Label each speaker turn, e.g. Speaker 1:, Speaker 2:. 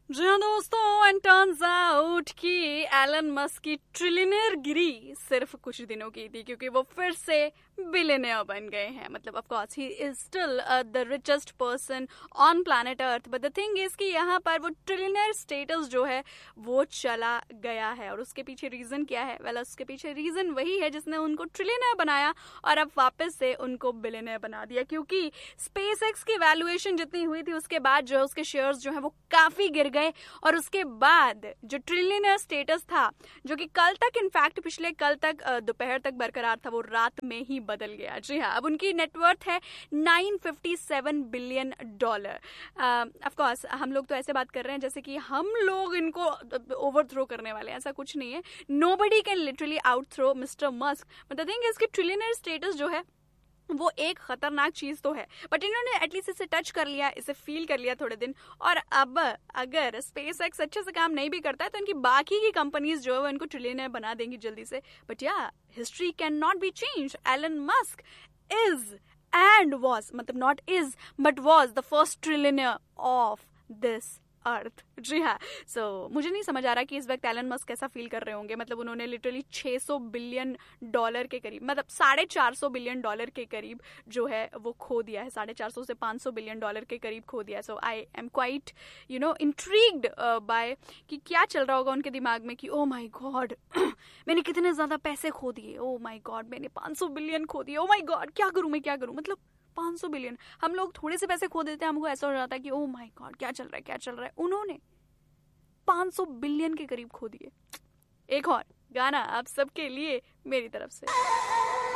Speaker 1: जी हाँ दोस्तों, and turns out कि एलन मस्क की ट्रिलियनर गिरी सिर्फ कुछ दिनों की थी, क्योंकि वो फिर से बिलियनियर बन गए हैं। मतलब of course he is still the richest person on planet earth, but the thing is कि यहाँ पर वो ट्रिलियनर स्टेटस जो है वो चला गया है। और उसके पीछे रीजन क्या है? वेल, उसके पीछे रीजन वही है जिसने उनको ट्रिलियनर बनाया और अब वापस से उनको बिलियनियर बना दिया। क्योंकि स्पेस एक्स की वैल्यूएशन जितनी हुई थी उसके बाद जो है उसके शेयर्स जो है वो काफी गिर गए, और उसके बाद जो ट्रिलियनर स्टेटस था, जो कि कल तक, इनफैक्ट पिछले कल तक दोपहर तक बरकरार था, वो रात में ही बदल गया। जी हाँ, अब उनकी नेटवर्थ है $957 बिलियन। ऑफ कोर्स हम लोग तो ऐसे बात कर रहे हैं जैसे कि हम लोग इनको ओवरथ्रो करने वाले हैं, ऐसा कुछ नहीं है। Nobody can literally out throw mister Musk. मतलब थिंक इसकी ट्रिलियनर स्टेटस जो है वो एक खतरनाक चीज तो है, बट इन्होंने एटलीस्ट इसे टच कर लिया, इसे फील कर लिया थोड़े दिन। और अब अगर स्पेस एक्स अच्छे से काम नहीं भी करता है तो इनकी बाकी की कंपनीज जो है वो इनको ट्रिलियनर बना देंगी जल्दी से। बट या, history can not be change. Elon Musk is and was, मतलब not is but was the first trillionaire of this earth. जी हाँ, सो मुझे नहीं समझ आ रहा कि इस वक्त एलन मस्क कैसा फील कर रहे होंगे। मतलब उन्होंने लिटरली $600 बिलियन के करीब, मतलब $450 बिलियन के करीब जो है वो खो दिया है। 450 से $500 बिलियन के करीब खो दिया है। सो I am quite intrigued bye कि क्या चल रहा होगा उनके दिमाग में कि ओ माई गॉड मैंने कितने ज्यादा पैसे खो दिए, ओ माई गॉड मैंने 500 बिलियन खो दिए, ओ माई गॉड क्या करूं मैं, क्या करूं। मतलब 500 बिलियन, हम लोग थोड़े से पैसे खो देते हैं, हमको ऐसा हो जाता है कि ओह माय गॉड क्या चल रहा है, क्या चल रहा है। उन्होंने 500 बिलियन के करीब खो दिए। एक और गाना आप सबके लिए मेरी तरफ से।